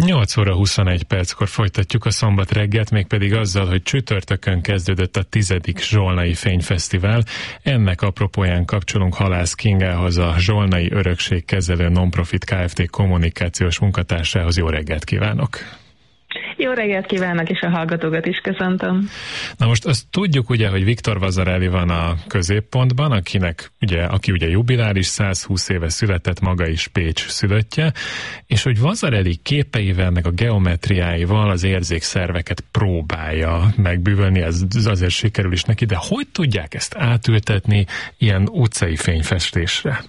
8 óra 21 perckor folytatjuk a szombat reggelt, mégpedig azzal, hogy csütörtökön kezdődött a 10. Zsolnai Fényfesztivál. Ennek apropóján kapcsolunk Halász Kingához, a Zsolnai Örökségkezelő Nonprofit Kft. Kommunikációs munkatársához. Jó reggelt kívánok! Jó reggelt kívánok, és a hallgatókat is köszöntöm. Na most azt tudjuk ugye, hogy Viktor Vasarely van a középpontban, aki ugye jubiláris, 120 éve született, maga is Pécs szülöttje, és hogy Vasarely képeivel, meg a geometriáival az érzékszerveket próbálja megbűvölni, ez azért sikerül is neki, de hogy tudják ezt átültetni ilyen utcai fényfestésre?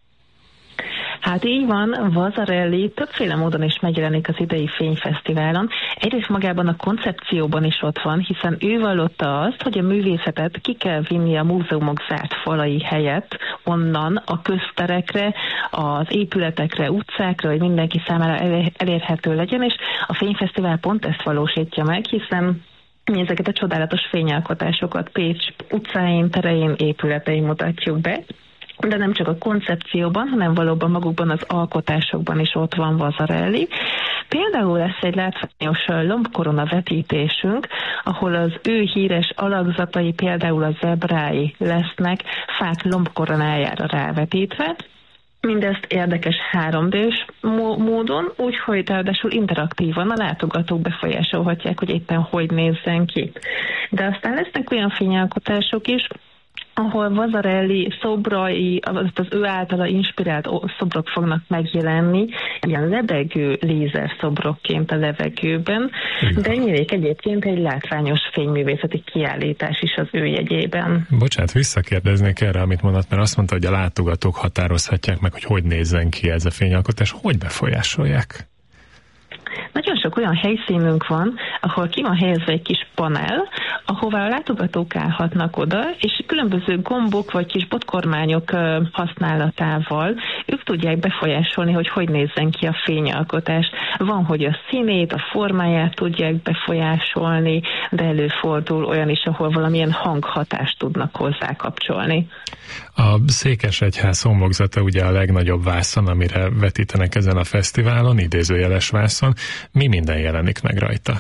Hát így van, Vasarely többféle módon is megjelenik az idei fényfesztiválon. Egyrészt magában a koncepcióban is ott van, hiszen ő vallotta azt, hogy a művészetet ki kell vinni a múzeumok zárt falai helyett onnan a közterekre, az épületekre, utcákra, hogy mindenki számára elérhető legyen, és a fényfesztivál pont ezt valósítja meg, hiszen mi ezeket a csodálatos fényalkotásokat Pécs utcáin, terein, épületein mutatjuk be. De nem csak a koncepcióban, hanem valóban magukban az alkotásokban is ott van Vasarely. Például lesz egy látványos lombkorona vetítésünk, ahol az ő híres alakzatai, például a zebrái lesznek fák lombkoronájára rávetítve. Mindezt érdekes 3D-s módon, úgyhogy ráadásul interaktívan a látogatók befolyásolhatják, hogy éppen hogy nézzen ki. De aztán lesznek olyan fényalkotások is, ahol Vasarely szobrai, az ő általa inspirált szobrok fognak megjelenni, ilyen lebegő lézer szobrokként a levegőben, de nyílik egyébként egy látványos fényművészeti kiállítás is az ő jegyében. Bocsánat, visszakérdeznék erre, amit mondott, mert azt mondta, hogy a látogatók határozhatják meg, hogy nézzen ki ez a fényalkotás, hogy befolyásolják? Nagyon sok olyan helyszínünk van, ahol ki van helyezve egy kis panel, ahová a látogatók állhatnak oda, és különböző gombok vagy kis botkormányok használatával ők tudják befolyásolni, hogy nézzen ki a fényalkotás. Van, hogy a színét, a formáját tudják befolyásolni, de előfordul olyan is, ahol valamilyen hanghatást tudnak hozzá kapcsolni. A Székesegyház homlokzata ugye a legnagyobb vászon, amire vetítenek ezen a fesztiválon, idézőjeles vászon. Mi minden jelenik meg rajta?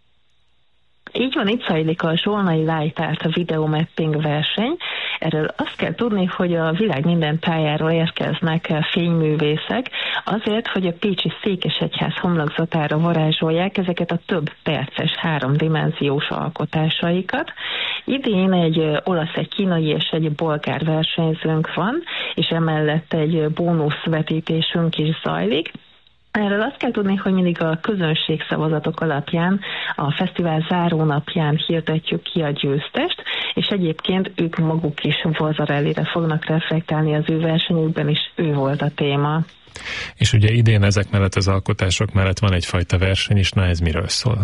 Így van, itt zajlik a Zsolnai Light Art, a videomapping verseny. Erről azt kell tudni, hogy a világ minden tájáról érkeznek fényművészek, azért, hogy a pécsi Székesegyház homlokzatára varázsolják ezeket a több perces 3D-s alkotásaikat. Idén egy olasz, egy kínai és egy bolgár versenyzőnk van, és emellett egy bónuszvetítésünk is zajlik. Erről azt kell tudni, hogy mindig a közönségszavazatok alapján, a fesztivál zárónapján hirdetjük ki a győztest, és egyébként ők maguk is Vasarelyre fognak reflektálni az ő versenyükben, és ő volt a téma. És ugye idén ezek mellett az alkotások mellett van egyfajta verseny is, na ez miről szól?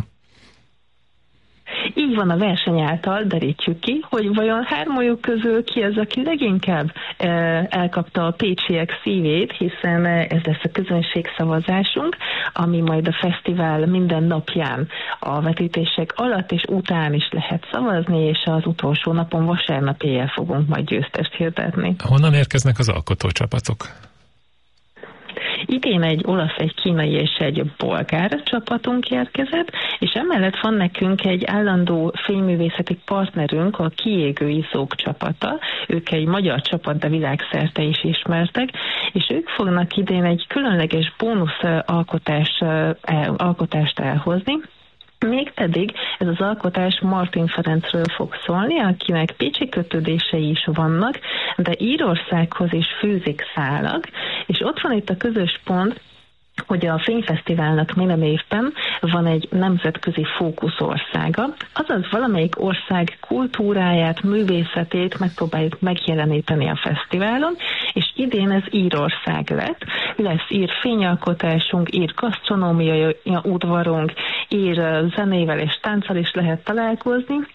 Így van, a verseny által derítjük ki, hogy vajon hármójuk közül ki az, aki leginkább elkapta a pécsiek szívét, hiszen ez lesz a közönségszavazásunk, ami majd a fesztivál minden napján a vetítések alatt és után is lehet szavazni, és az utolsó napon vasárnap éjjel fogunk majd győztest hirdetni. Honnan érkeznek az alkotócsapatok? Idén egy olasz, egy kínai és egy bolgár csapatunk érkezett, és emellett van nekünk egy állandó fényművészeti partnerünk, a Kiégő Izzók csapata. Ők egy magyar csapat, de világszerte is ismertek, és ők fognak idén egy különleges bónusz alkotást elhozni. Mégpedig ez az alkotás Martin Ferencről fog szólni, akinek pécsi kötődései is vannak, de Írországhoz is fűzik szállag, és ott van itt a közös pont, hogy a fényfesztiválnak minden évben van egy nemzetközi fókuszországa, azaz valamelyik ország kultúráját, művészetét megpróbáljuk megjeleníteni a fesztiválon, és idén ez Írország lett. Lesz ír fényalkotásunk, ír gasztronómiai udvarunk, ír zenével és tánccal is lehet találkozni,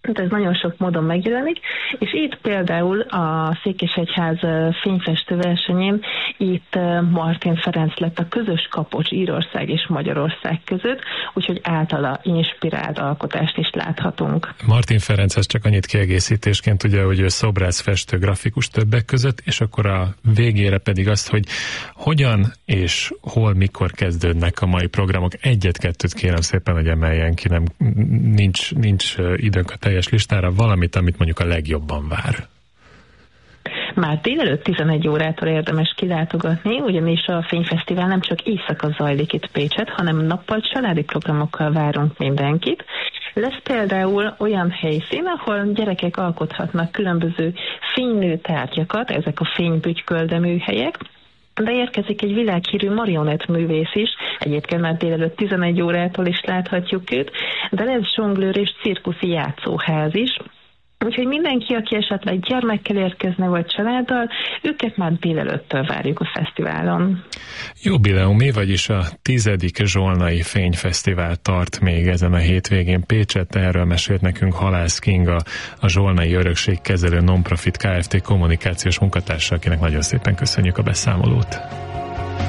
ez nagyon sok módon megjelenik, és itt például a Székesegyház fényfestő versenyén itt Martin Ferenc lett a közös kapocs Írország és Magyarország között, úgyhogy általa inspirált alkotást is láthatunk. Martin Ferenchez csak annyit kiegészítésként, ugye, hogy ő szobrász, festő, grafikus többek között, és akkor a végére pedig azt, hogy hogyan és hol, mikor kezdődnek a mai programok. Egyet-kettőt kérem szépen, hogy emeljen ki, nincs időnk a teljes listára, valamit, amit mondjuk a legjobban vár. Már délelőtt 11 órától érdemes kilátogatni, ugyanis a Fényfesztivál nem csak éjszaka zajlik itt Pécset, hanem nappal családi programokkal várunk mindenkit. Lesz például olyan helyszín, ahol gyerekek alkothatnak különböző fénylő tárgyakat, ezek a fénybügyköldő műhelyek, de érkezik egy világhírű marionettművész is, egyébként már délelőtt 11 órától is láthatjuk őt, de lesz zsonglőr és cirkuszi játszóház is. Úgyhogy mindenki, aki esetleg gyermekkel érkezne, vagy családdal, őket már délelőttől várjuk a fesztiválon. Jubileumi, vagyis a 10. Zsolnai Fényfesztivál tart még ezen a hétvégén Pécsett. Erről mesélt nekünk Halász Kinga, a Zsolnai Örökségkezelő Nonprofit Kft. Kommunikációs munkatársa, akinek nagyon szépen köszönjük a beszámolót.